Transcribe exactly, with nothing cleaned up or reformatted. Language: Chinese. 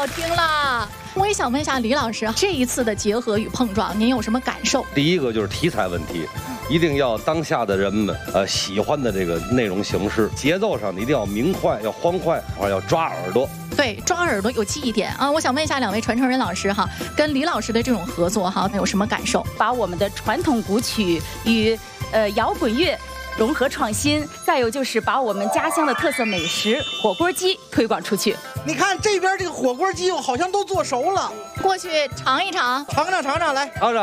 好听了。我也想问一下李老师，这一次的结合与碰撞，您有什么感受？ 第一个就是题材问题，一定要当下的人们呃喜欢的这个内容形式，节奏上你一定要明快，要欢快，或者要抓耳朵。 对，抓耳朵有记忆点啊！我想问一下两位传承人老师哈，跟李老师的这种合作哈，有什么感受？ 把我们的传统古曲与呃摇滚乐融合创新，再有就是把我们家乡的特色美食火锅鸡推广出去。 你看这边这个火锅鸡好像都做熟了， 过去尝一尝， 尝尝尝尝来， 尝尝。